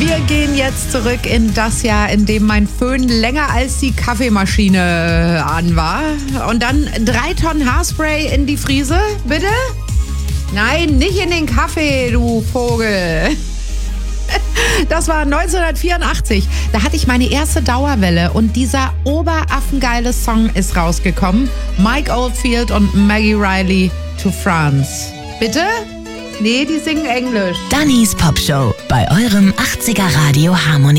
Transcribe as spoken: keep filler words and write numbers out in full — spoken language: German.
Wir gehen jetzt zurück in das Jahr, in dem mein Föhn länger als die Kaffeemaschine an war. Und dann drei Tonnen Haarspray in die Friese, bitte? Nein, nicht in den Kaffee, du Vogel. Das war neunzehnhundertvierundachtzig. Da hatte ich meine erste Dauerwelle und dieser oberaffengeile Song ist rausgekommen. Mike Oldfield und Maggie Riley, To France. Bitte? Nee, die singen Englisch. Dannys Popshow bei eurem achtziger Radio Harmonie.